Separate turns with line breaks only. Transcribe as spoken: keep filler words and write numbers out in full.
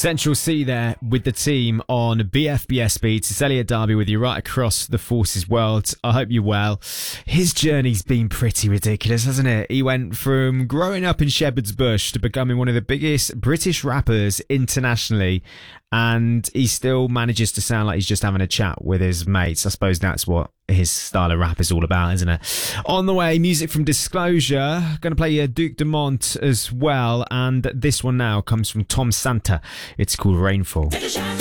Central C there with the team on B F B S Beats. It's Elliot Darby with you right across the Forces world. I hope you're well. His journey's been pretty ridiculous, hasn't it? He went from growing up in Shepherd's Bush to becoming one of the biggest British rappers internationally, and he still manages to sound like he's just having a chat with his mates. I suppose that's what his style of rap is all about, isn't it? On the way, music from Disclosure. Going to play you Duke Dumont as well, and this one now comes from Tom Santa. It's called Rainfall.